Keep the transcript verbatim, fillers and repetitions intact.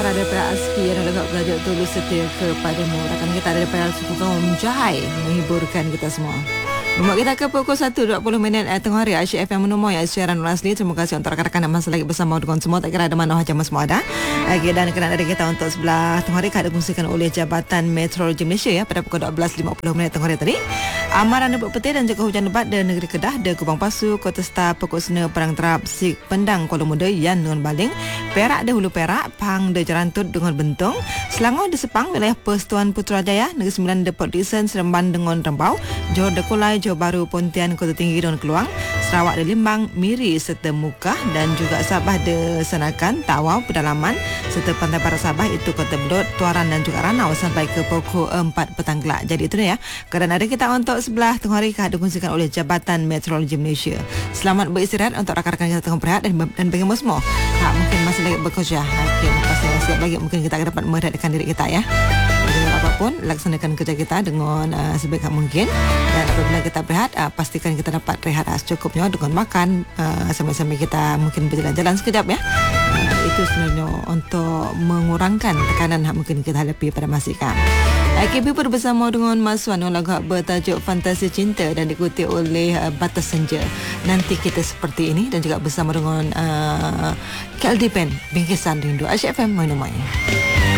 kepada pihak ASKI yang agak belajar tulus setia kepadamu. Rakan kita ada daripada Sultan Jai menghiburkan kita semua. Membuat kita ke pukul satu dua puluh minit eh, tengah hari Asyik F M menemui siaran Rasli. Terima kasih untuk rakan-rakan yang masih lagi bersama dengan semua. Tak kira ada mana macam semua ada. Okay, dan kena ada kita untuk sebelah tengah hari dikongsikan oleh Jabatan Meteorologi Malaysia ya pada pukul dua belas lima puluh minit tengah hari tadi. Amaran lebat petir dan juga hujan lebat di negeri Kedah, di Kubang Pasu, Kota Star, Pokok Sena, Perang Terap, Sik Pendang, Kuala Muda, Yan dengan Baling, Perak di Hulu Perak, Pahang di Jerantut dengan Bentong, Selangor di Sepang, wilayah Persetuan Putrajaya, Negeri Sembilan di Port Dickson, Seremban dengan Rembau, Johor di Kulai, Johor Baru, Pontian, Kota Tinggi dengan Keluang, Sarawak di Limbang, Miri serta Mukah, dan juga Sabah di Senakan, Tawau, Pedalaman serta Pantai Barat Sabah itu Kota Bedut, Tuaran dan juga Ranau sampai ke pukul empat petang kelak. Jadi itu dia ya. Kerana ada kita untuk sebelah tengah hari dikongsikan oleh Jabatan Meteorologi Malaysia. Selamat beristirahat untuk rakan-rakan kita tengah berehat dan, dan bagi semua. Tak mungkin masih lagi bekerja. Okay, lepas yang siap lagi mungkin kita akan dapat merehatkan diri kita ya. Dengan apapun, laksanakan kerja kita dengan uh, sebaik mungkin. Dan apabila kita berehat, uh, pastikan kita dapat rehat uh, secukupnya dengan makan uh, sambil-sambil kita mungkin berjalan-jalan sekejap ya. Uh, itu sebenarnya untuk mengurangkan tekanan yang mungkin kita hadapi pada masa sekarang. K B bersama dengan Mas Wan lagu bertajuk Fantasi Cinta dan diikuti oleh uh, Batas Senja. Nanti kita seperti ini dan juga bersama dengan uh, K L D Pen Bingkisan Rindu Asyik F M menemui.